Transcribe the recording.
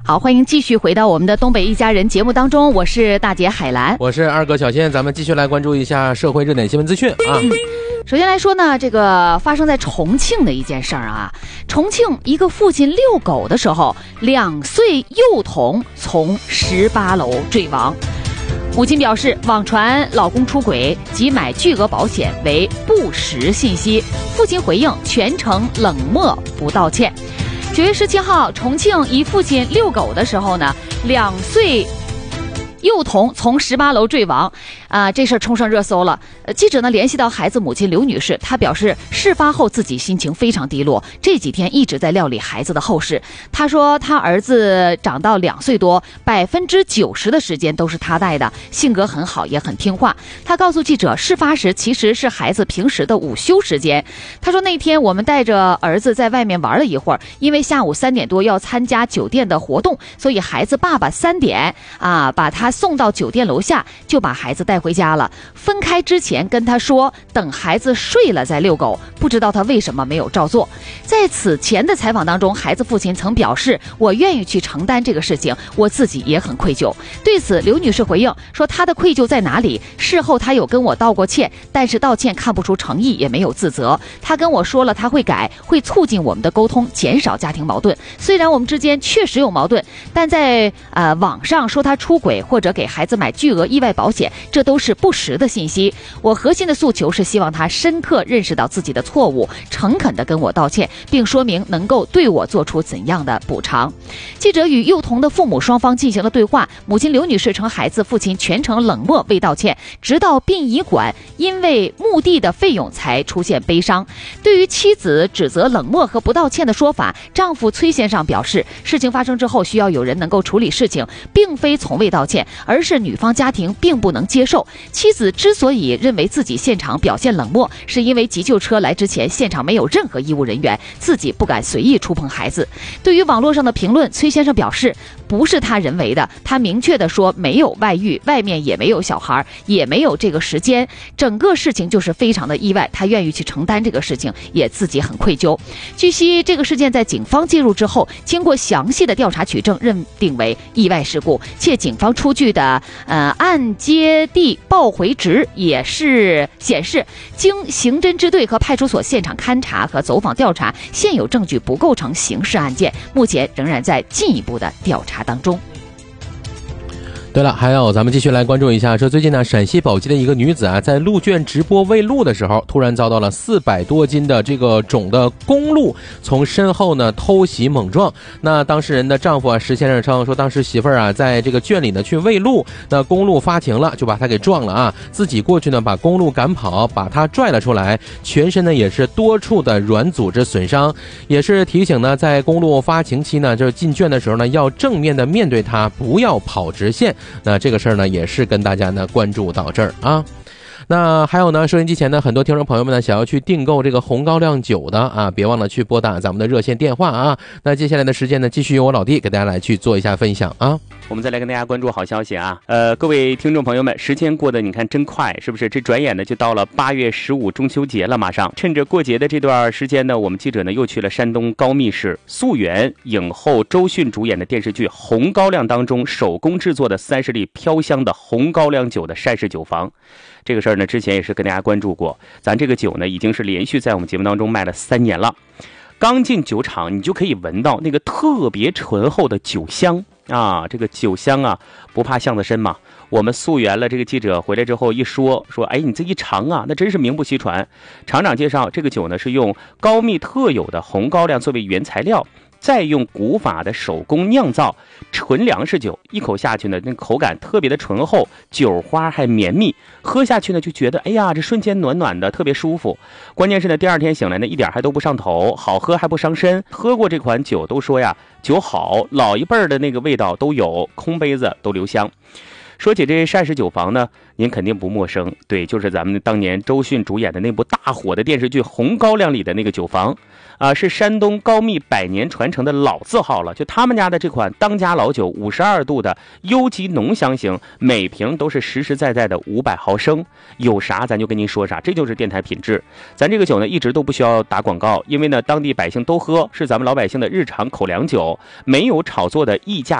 好，欢迎继续回到我们的东北一家人节目当中，我是大姐海兰， 我是二哥小新，咱们继续来关注一下社会热点新闻资讯啊。 首先来说呢，这个发生在重庆的一件事儿啊，重庆一个父亲遛狗的时候，2岁幼童从18楼坠亡。母亲表示，网传老公出轨及买巨额保险为不实信息。父亲回应全程冷漠不道歉。9月17号，重庆一父亲遛狗的时候呢，2岁幼童从18楼坠亡，这事儿冲上热搜了。记者呢联系到孩子母亲刘女士，她表示事发后自己心情非常低落，这几天一直在料理孩子的后事。她说她儿子长到2岁多，90%的时间都是她带的，性格很好，也很听话。她告诉记者，事发时其实是孩子平时的午休时间。她说那天我们带着儿子在外面玩了一会儿，因为下午3点多要参加酒店的活动，所以孩子爸爸3点把他送到酒店楼下，就把孩子带回家了。分开之前跟他说等孩子睡了再遛狗，不知道他为什么没有照做。在此前的采访当中，孩子父亲曾表示，我愿意去承担这个事情，我自己也很愧疚。对此刘女士回应说，她的愧疚在哪里？事后她有跟我道过歉，但是道歉看不出诚意，也没有自责。她跟我说了她会改，会促进我们的沟通，减少家庭矛盾。虽然我们之间确实有矛盾，但在网上说她出轨或者给孩子买巨额意外保险，这都是不实的信息。我核心的诉求是希望他深刻认识到自己的错误，诚恳地跟我道歉，并说明能够对我做出怎样的补偿。记者与幼童的父母双方进行了对话，母亲刘女士称孩子父亲全程冷漠未道歉，直到殡仪馆因为墓地的费用才出现悲伤。对于妻子指责冷漠和不道歉的说法，丈夫崔先生表示，事情发生之后需要有人能够处理事情，并非从未道歉，而是女方家庭并不能接受。妻子之所以认为自己现场表现冷漠，是因为急救车来之前现场没有任何医务人员，自己不敢随意触碰孩子。对于网络上的评论，崔先生表示不是他人为的，他明确地说没有外遇，外面也没有小孩，也没有这个时间，整个事情就是非常的意外，他愿意去承担这个事情，也自己很愧疚。据悉，这个事件在警方介入之后，经过详细的调查取证，认定为意外事故，且警方出具的按揭地报回值也是显示，经刑侦支队和派出所现场勘查和走访调查，现有证据不构成刑事案件，目前仍然在进一步的调查当中。 对了，还有咱们继续来关注一下，说最近呢，陕西宝鸡的一个女子在鹿圈直播喂鹿的时候，突然遭到了400多斤的这个种的公鹿从身后呢偷袭猛撞。那当事人的丈夫石先生称说，当时媳妇儿在这个圈里呢去喂鹿，那公鹿发情了，就把他给撞了自己过去呢把公鹿赶跑，把他拽了出来，全身呢也是多处的软组织损伤，也是提醒呢，在公鹿发情期呢，就是进圈的时候呢，要正面的面对它，不要跑直线。那这个事儿呢，也是跟大家呢关注到这儿啊。那还有呢，收音机前的很多听众朋友们呢，想要去订购这个红高粱酒的别忘了去拨打咱们的热线电话那接下来的时间呢，继续由我老弟给大家来去做一下分享我们再来跟大家关注好消息各位听众朋友们，时间过得你看真快，是不是？这转眼呢就到了8月15中秋节了，马上趁着过节的这段时间呢，我们记者呢又去了山东高密市溯源影后周迅主演的电视剧《红高粱》当中手工制作的30粒飘香的红高粱酒的晒式酒坊。这个事儿呢，之前也是跟大家关注过，咱这个酒呢已经是连续在我们节目当中卖了3年了。刚进酒厂，你就可以闻到那个特别醇厚的酒香这个酒香不怕巷子深嘛。我们溯源了这个记者回来之后一说，哎，你这一尝那真是名不虚传。厂长介绍，这个酒呢是用高密特有的红高粱作为原材料，再用古法的手工酿造纯粮食酒，一口下去呢，那口感特别的醇厚，酒花还绵密，喝下去呢就觉得哎呀，这瞬间暖暖的，特别舒服。关键是呢，第二天醒来呢，一点还都不上头，好喝还不伤身。喝过这款酒都说呀，酒好，老一辈的那个味道都有，空杯子都留香。说起这晒式酒坊呢，您肯定不陌生，对，就是咱们当年周迅主演的那部大火的电视剧《红高粱》里的那个酒坊是山东高密100年传承的老字号了。就他们家的这款当家老酒，52度的优级浓香型，每瓶都是实实在在的500毫升，有啥咱就跟您说啥，这就是电台品质。咱这个酒呢，一直都不需要打广告，因为呢，当地百姓都喝，是咱们老百姓的日常口粮酒，没有炒作的溢价